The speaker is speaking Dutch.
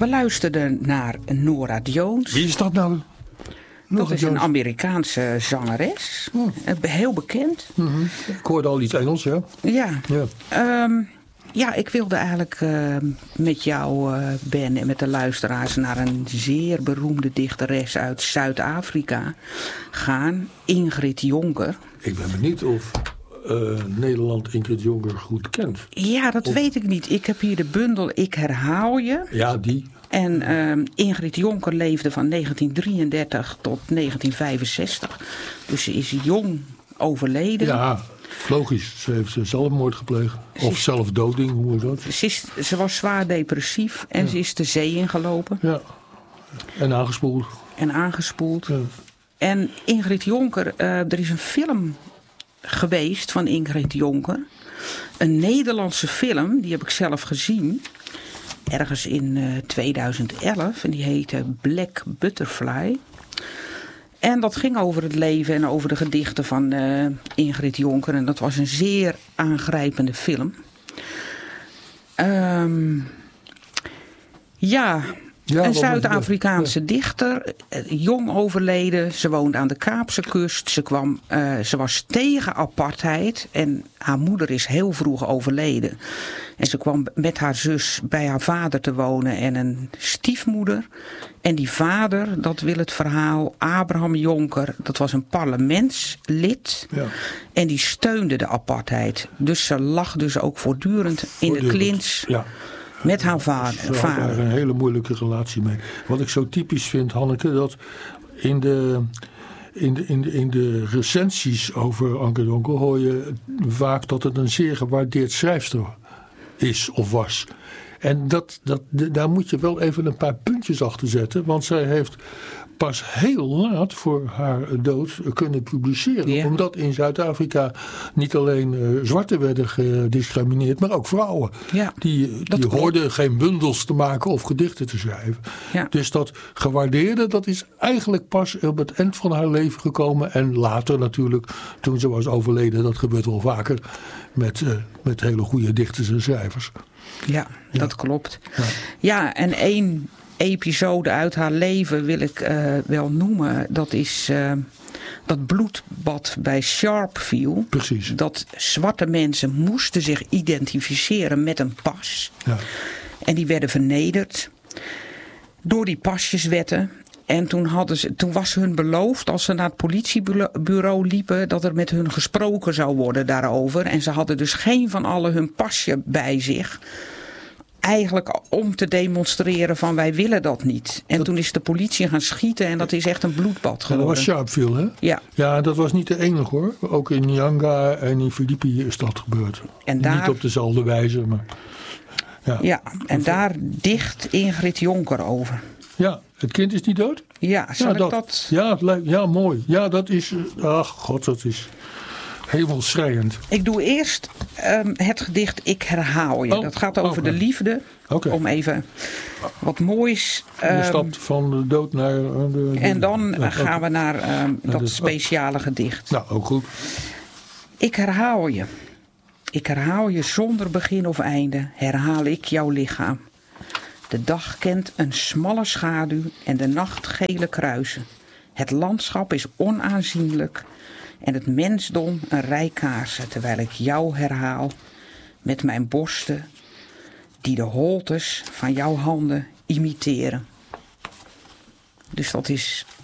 We luisterden naar Norah Jones. Wie is dat nou? Dat is een Amerikaanse zangeres. Heel bekend. Mm-hmm. Ik hoorde al iets Engels, ja. Ja, ik wilde eigenlijk met jou, Ben, en met de luisteraars naar een zeer beroemde dichteres uit Zuid-Afrika gaan. Ingrid Jonker. Ik ben benieuwd of Nederland Ingrid Jonker goed kent. Ja, dat weet ik niet. Ik heb hier de bundel Ik herhaal je. Ja, die. En Ingrid Jonker leefde van 1933 tot 1965. Dus ze is jong overleden. Ja, logisch. Ze heeft zelfmoord gepleegd. Of zelfdoding, hoe heet dat? Ze was zwaar depressief en ze is de zee ingelopen. Ja, en aangespoeld. Ja. En Ingrid Jonker, er is een film geweest van Ingrid Jonker. Een Nederlandse film, die heb ik zelf gezien. Ergens in 2011. En die heette Black Butterfly. En dat ging over het leven en over de gedichten van Ingrid Jonker. En dat was een zeer aangrijpende film. Een Zuid-Afrikaanse dichter, jong overleden. Ze woonde aan de Kaapse kust. Ze was tegen apartheid en haar moeder is heel vroeg overleden. En ze kwam met haar zus bij haar vader te wonen en een stiefmoeder. En die vader, dat wil het verhaal, Abraham Jonker, dat was een parlementslid. Ja. En die steunde de apartheid. Dus ze lag dus ook voortdurend in de clinch. Ja. Met haar vader. Ze had daar een hele moeilijke relatie mee. Wat ik zo typisch vind, Hanneke, dat in de recensies over Ingrid Jonker hoor je vaak dat het een zeer gewaardeerd schrijfster is of was. En daar moet je wel even een paar puntjes achter zetten. Want zij heeft pas heel laat voor haar dood kunnen publiceren. Ja. Omdat in Zuid-Afrika niet alleen zwarten werden gediscrimineerd, maar ook vrouwen. Ja, die hoorden geen bundels te maken of gedichten te schrijven. Ja. Dus dat gewaardeerde, dat is eigenlijk pas op het eind van haar leven gekomen. En later natuurlijk, toen ze was overleden, dat gebeurt wel vaker, met hele goede dichters en schrijvers. Ja, dat klopt. Ja, en één episode uit haar leven wil ik wel noemen. Dat is dat bloedbad bij Sharpeville. Precies. Dat zwarte mensen moesten zich identificeren met een pas. Ja. En die werden vernederd door die pasjeswetten. En toen was hun beloofd, als ze naar het politiebureau liepen, dat er met hun gesproken zou worden daarover. En ze hadden dus geen van allen hun pasje bij zich. Eigenlijk om te demonstreren van wij willen dat niet. En toen is de politie gaan schieten en dat is echt een bloedbad geworden. Dat was Sharpeville, hè? Ja. Ja, dat was niet de enige hoor. Ook in Nyanga en in Philippi is dat gebeurd. En niet op dezelfde wijze, maar... Ja, en daar dicht Ingrid Jonker over. Ja, het kind is niet dood? Ja, zal ik dat... Ja, het lijkt, ja, mooi. Ja, dat is... Ach, god, dat is... hemelschreiend. Ik doe eerst het gedicht Ik herhaal je. Dat gaat over de liefde. Okay. Om even wat moois... je stapt van de dood naar... en dan gaan we naar dat speciale gedicht. Nou, ook goed. Ik herhaal je. Ik herhaal je zonder begin of einde. Herhaal ik jouw lichaam. De dag kent een smalle schaduw en de nacht gele kruisen. Het landschap is onaanzienlijk... en het mensdom een rij kaarsen, terwijl ik jou herhaal met mijn borsten die de holtes van jouw handen imiteren. Dus dat is